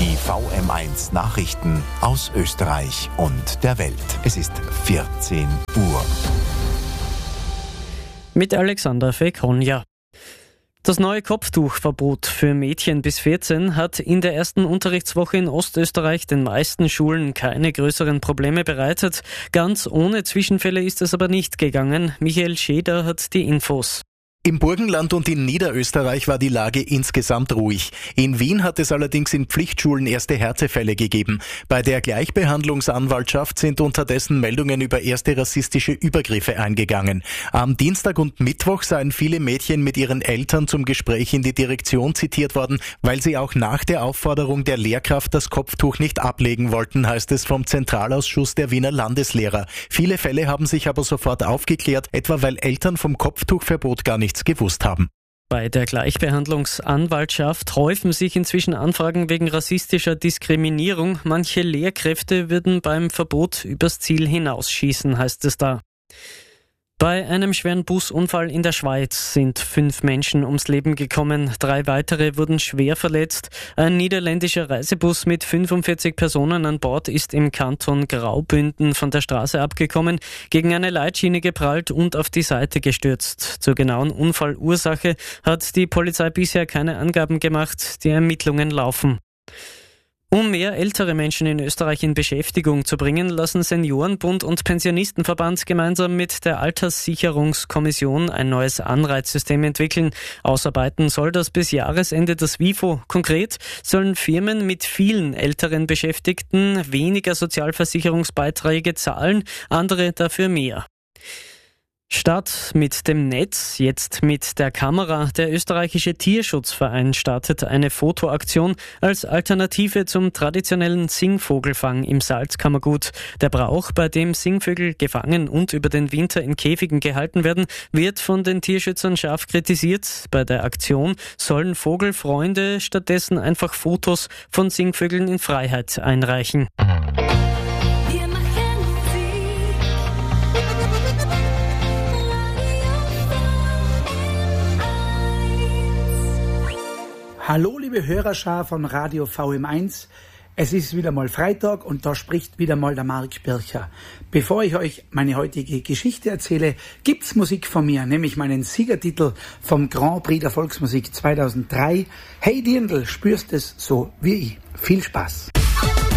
Die VM1 Nachrichten aus Österreich und der Welt. Es ist 14 Uhr. Mit Alexander Fekonja. Das neue Kopftuchverbot für Mädchen bis 14 hat in der ersten Unterrichtswoche in Ostösterreich den meisten Schulen keine größeren Probleme bereitet. Ganz ohne Zwischenfälle ist es aber nicht gegangen. Michael Scheder hat die Infos. Im Burgenland und in Niederösterreich war die Lage insgesamt ruhig. In Wien hat es allerdings in Pflichtschulen erste Härtefälle gegeben. Bei der Gleichbehandlungsanwaltschaft sind unterdessen Meldungen über erste rassistische Übergriffe eingegangen. Am Dienstag und Mittwoch seien viele Mädchen mit ihren Eltern zum Gespräch in die Direktion zitiert worden, weil sie auch nach der Aufforderung der Lehrkraft das Kopftuch nicht ablegen wollten, heißt es vom Zentralausschuss der Wiener Landeslehrer. Viele Fälle haben sich aber sofort aufgeklärt, etwa weil Eltern vom Kopftuchverbot gar nichts gewusst haben. Bei der Gleichbehandlungsanwaltschaft häufen sich inzwischen Anfragen wegen rassistischer Diskriminierung. Manche Lehrkräfte würden beim Verbot übers Ziel hinausschießen, heißt es da. Bei einem schweren Busunfall in der Schweiz sind 5 Menschen ums Leben gekommen. 3 weitere wurden schwer verletzt. Ein niederländischer Reisebus mit 45 Personen an Bord ist im Kanton Graubünden von der Straße abgekommen, gegen eine Leitschiene geprallt und auf die Seite gestürzt. Zur genauen Unfallursache hat die Polizei bisher keine Angaben gemacht. Die Ermittlungen laufen. Um mehr ältere Menschen in Österreich in Beschäftigung zu bringen, lassen Seniorenbund und Pensionistenverband gemeinsam mit der Alterssicherungskommission ein neues Anreizsystem entwickeln. Ausarbeiten soll das bis Jahresende das WIFO. Konkret sollen Firmen mit vielen älteren Beschäftigten weniger Sozialversicherungsbeiträge zahlen, andere dafür mehr. Statt mit dem Netz, jetzt mit der Kamera. Der österreichische Tierschutzverein startet eine Fotoaktion als Alternative zum traditionellen Singvogelfang im Salzkammergut. Der Brauch, bei dem Singvögel gefangen und über den Winter in Käfigen gehalten werden, wird von den Tierschützern scharf kritisiert. Bei der Aktion sollen Vogelfreunde stattdessen einfach Fotos von Singvögeln in Freiheit einreichen. Hallo liebe Hörerschar von Radio VM1, es ist wieder mal Freitag und da spricht wieder mal der Marc Bircher. Bevor ich euch meine heutige Geschichte erzähle, gibt's Musik von mir, nämlich meinen Siegertitel vom Grand Prix der Volksmusik 2003. Hey Dirndl, spürst es so wie ich. Viel Spaß!